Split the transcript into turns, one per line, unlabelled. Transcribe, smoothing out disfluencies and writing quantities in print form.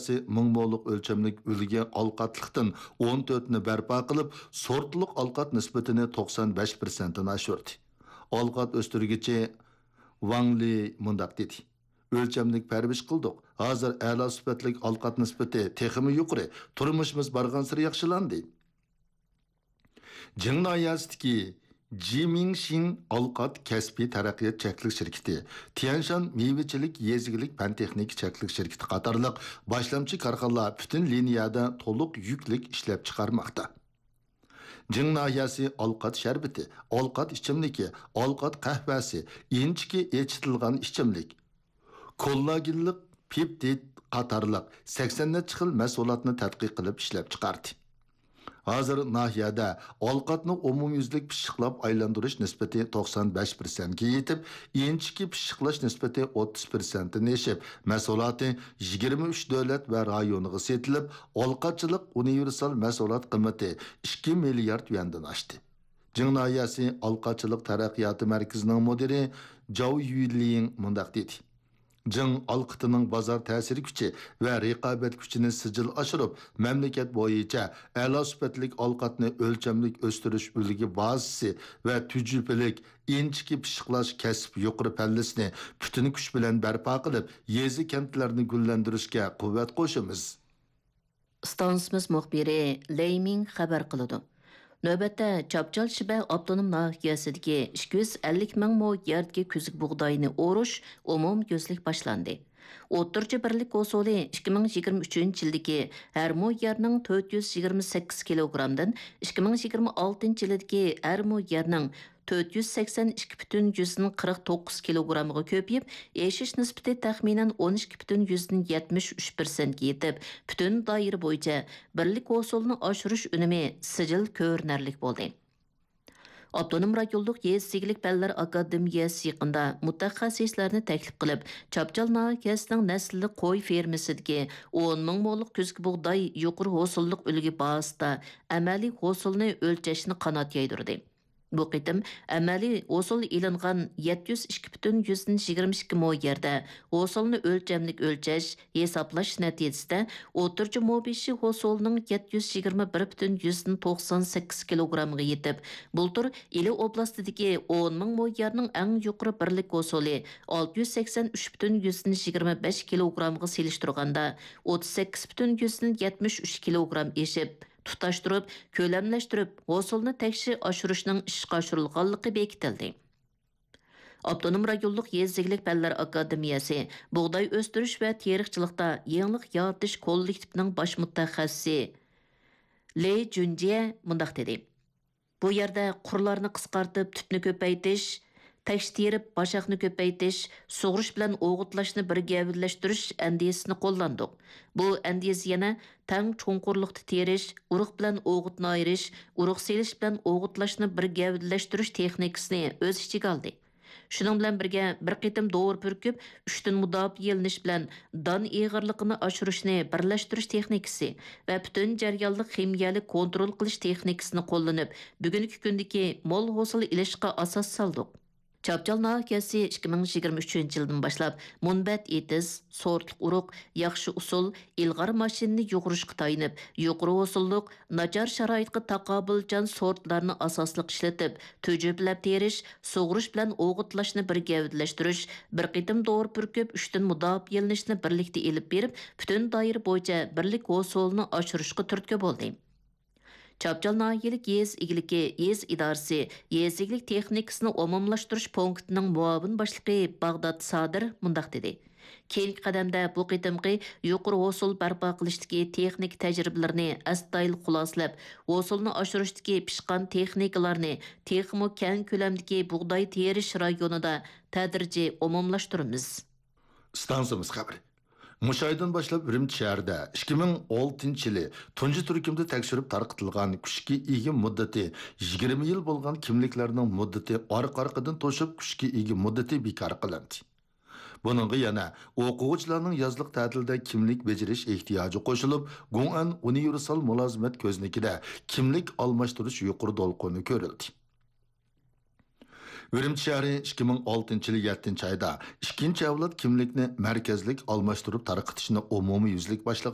nahiyasi mingmo'liq o'lchamlik ulgi ovqatliqdan 14ni barpo qilib, sortliq ovqat nisbatini 95%dan oshirdi. Ovqat o'stirgichi Wang Li mundaq dedi. O'lchamlik parvish qildik. Hozir a'lo sifatlik ovqat nisbati texmi yuqori, turmushimiz bargan sari yaxshilandi. Jing nahiyasidagi Jimingxin Ovqat kasbiy taraqqiyot cheklik shirkati, Tianshan meyvechilik yezigilik fan texnik cheklik shirkati qatorliq boshlamchi korxonalar butun liniyada to'liq yuklik ishlab chiqarmoqda. Jing nahiyasi ovqat sharbati, ovqat ichimligi, ovqat qahvasi, inchki echitilgan ichimlik, kollagenlik peptid qatorliq 80 xil mahsulotni tadqiq qilib ishlab chiqardi. Hozir nahiyada ovqatni umumyuzlik pishiqlab aylantirish nisbati 95% ga yetib, inchki pishiqlash nisbati 30% dan oshib, mahsuloti 23 davlat va rayoniga setilib, ovqatchilik universal mahsulot qiymati 2 milliard yuandan oshdi. Jing nahiyasi ovqatchilik taraqqiyoti markazining mudiri Zhao Yuling mundaq dedi. Jing alqitining bozor ta'siri kuchi va raqobat kuchini sijil oshirib, mamlakat bo'yicha a'lo sifatli ovqatni o'lchamlik o'stirish ulgi bazasi va tujubilik inchki pishiqlash kasb yuqori pallasini butun kuch bilan barpo qilib, yezi kentlarni gullantirishga quvvat qo'shamiz.
Stansimiz muxbiri Leyming xabar qiladi. Növbətdə Çapçal Şibə Abdunum nahiyyəsidəki 250 min mo yerdəki küzük buğdayını oruş umum gözlük başlandı. O'ttirchi birlik usuli 2023 yildagi har mo yerning 428 kilogramdan 2026 yildagi har mo yerning 482,49 kilogramga ko'payib, eshish nisbati taxminan 12,73% ga yetib, butun doira bo'yicha birlik usulini oshirish unumi sijil ko'rinarlik bo'ldi. Abdunum rayonluq Yezsigilik Fanlar Akademiyasi yaqinda mutaxassislarni taklif qilib, Chapchal nahiyasining naslli qo'y fermasidagi 10 ming mo'liq kuzgi bug'doy yuqori hosillik ulgi basida amaliy hosilni o'lchashni qanot yaydirdi. Bu qitim amaliy hosil ilingan 702,22 mo yerda hosilni o'lchamlik o'lchash, hisoblash natijasida o'tirchi mobishi hosilning 721,98 kilogramga yetib, bultur ili oblastidagi 10 ming mo yerning eng yuqori birlik hosili 683,25 kilogramga selishtirganda 38,73 kilogram eshib, tutashtirib, ko'lamlashtirib, hosilni tekshi oshirishning ishga oshirilganligi bekitildi. Abdunum rayonluq Yezzigilik Fanlar Akademiyasi bug'doy o'stirish va teriqchilikda yangilik yaratish kollektivining bosh mutaxassisi Le Junjie mundaq dedi. Bu yerda qurlarni qisqartib, tutni ko'paytirish, tekshtirib, bashaqni ko'paytirish, sug'urish bilan o'g'itlashni birga birlashtirish andiyasini qo'llandik. Bu andiyasi yana tang cho'nqurliqda terish, urug' bilan o'g'itni ayirish, urug' selish bilan o'g'itlashni birga birlashtirish texnikasini o'z ichiga oldi. Shuning bilan birga bir qitim dovur purkib, 3 dan mudofiya yelinish bilan don ig'irligini oshirishni birlashtirish texnikasi va butun jarayonlik ximiyalik kontrol qilish texnikasini qo'llanib, bugungi kundagi mo'l hosil ilishga asos soldik. Çapçal nahiyasi 2023 yildan boshlab munbat etiz, sortliq urug', yaxshi usul, ilg'or mashinani yo'g'irishga tayinib, yuqori usulliq, nachar sharoitga taqobilchan sortlarni asosliq ishlatib, tujublab terish, sug'urish bilan o'g'itlashni bir gavdlashtirish, bir qitim dovur purkib, 3 dan mudofiya yelinishni birlikda elib berib, butun doira bo'yicha birlik usulini oshirishga turtki bo'ldi. Çapçal nahiyelik yez igiliki yez idorasi yeziglik texnikasini umumlashtirish punktining muavin boshlig'i Bag'dod Sadir mundaq dedi. Keyingi qadamda bu qitimqi yuqori hosil barpo qilishdagi texnik tajribalarni astoydil xulosalab, hosilni oshirishdagi pishqan texnikalarni texmo keng ko'lamdagi bug'doy terish rayonida tadrijiy umumlashtiramiz.
Stansimiz xabari. Muşaydan başlap Ürümçi şəhərdə 2006 yılı tuncu turkumda təkşirib tarqıtılған күшкі egi muddati 20 yıl bolğan kimliklərinin muddati arqa-arqadan toşub күшкі egi muddati bekar qılındı. Bununla yana o'quvchilarning yazliq ta'tilda kimlik bejirish ehtiyoji qo'shilib, Gong'an universal mulozimat ko'znikida kimlik almashtirish yuqori to'lqini ko'rildi. Ürümçi şəhəri 2006 yılı 7 ayda 2-ci avlod kimlikni markazlik almashtirib tarqitishni umumiy yuzlik başlagan.